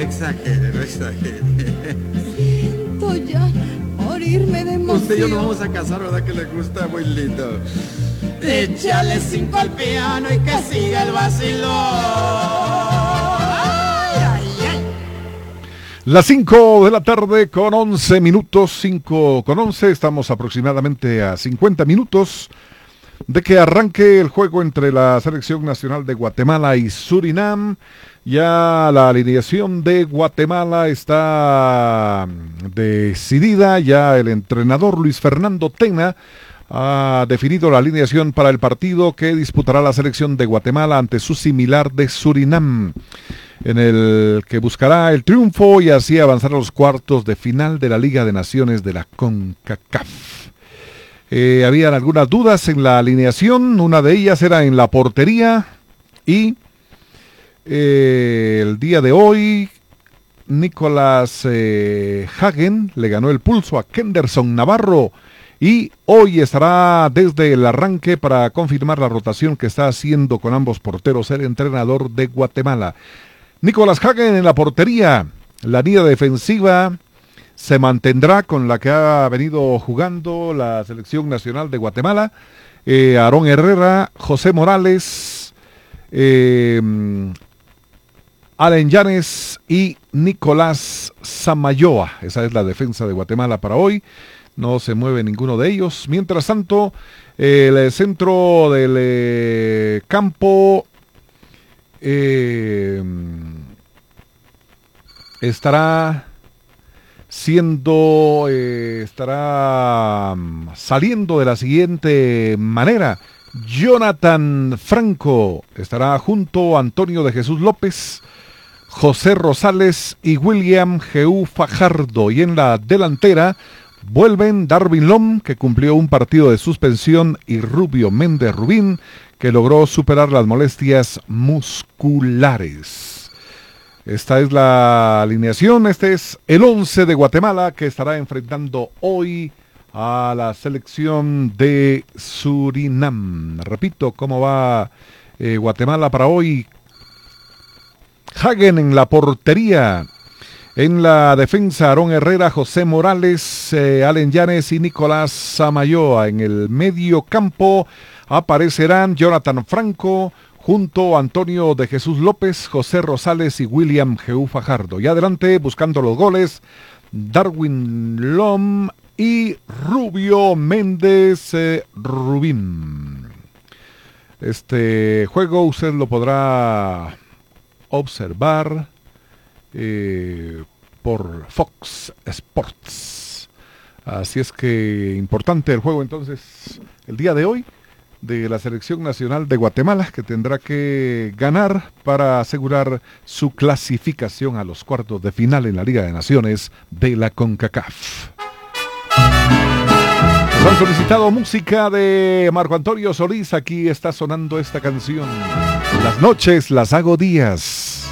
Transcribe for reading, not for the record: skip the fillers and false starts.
exagere, no exagere. Siento ya morirme de emoción. Usted y yo nos vamos a casar, ¿verdad que le gusta? Muy lindo. Échale 5 al piano y que siga el vacilón. Las 5 de la tarde con 11 minutos, 5 con 11, estamos aproximadamente a 50 minutos de que arranque el juego entre la Selección Nacional de Guatemala y Surinam. Ya la alineación de Guatemala está decidida, ya el entrenador Luis Fernando Tena ha definido la alineación para el partido que disputará la Selección de Guatemala ante su similar de Surinam, en el que buscará el triunfo y así avanzar a los cuartos de final de la Liga de Naciones de la CONCACAF. Habían algunas dudas en la alineación, una de ellas era en la portería y el día de hoy Nicolás Hagen le ganó el pulso a Kenderson Navarro y hoy estará desde el arranque para confirmar la rotación que está haciendo con ambos porteros el entrenador de Guatemala. Nicolás Hagen en la portería. La línea defensiva se mantendrá con la que ha venido jugando la Selección Nacional de Guatemala. Aarón Herrera, José Morales, Allen Llanes y Nicolás Samayoa. Esa es la defensa de Guatemala para hoy. No se mueve ninguno de ellos. Mientras tanto, el centro del campo estará saliendo de la siguiente manera. Jonathan Franco estará junto a Antonio de Jesús López, José Rosales y William G.U. Fajardo. Y en la delantera vuelven Darwin Lom, que cumplió un partido de suspensión, y Rubio Méndez Rubín, que logró superar las molestias musculares. Esta es la alineación, este es el 11 de Guatemala que estará enfrentando hoy a la selección de Surinam. Repito, ¿cómo va Guatemala para hoy? Hagen en la portería. En la defensa, Aarón Herrera, José Morales, Allen Llanes y Nicolás Samayoa. En el medio campo aparecerán Jonathan Franco junto a Antonio de Jesús López, José Rosales y William G.U. Fajardo. Y adelante, buscando los goles, Darwin Lom y Rubio Méndez Rubín. Este juego usted lo podrá observar por Fox Sports. Así es que importante el juego entonces el día de hoy de la Selección Nacional de Guatemala, que tendrá que ganar para asegurar su clasificación a los cuartos de final en la Liga de Naciones de la CONCACAF. Nos han solicitado música de Marco Antonio Solís. Aquí está sonando esta canción. Las noches las hago días.